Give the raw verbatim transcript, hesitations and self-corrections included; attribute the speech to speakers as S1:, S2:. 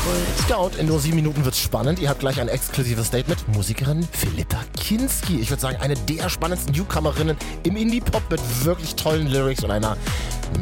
S1: Scout, in nur sieben Minuten wird's spannend. Ihr habt gleich ein exklusives Date mit Musikerin Philippa Kinski. Ich würde sagen, eine der spannendsten Newcomerinnen im Indie-Pop mit wirklich tollen Lyrics und einer